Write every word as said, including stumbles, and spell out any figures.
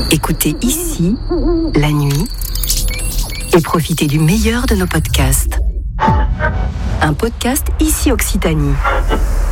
Écoutez ici, la nuit, et profitez du meilleur de nos podcasts. Un podcast Ici Occitanie.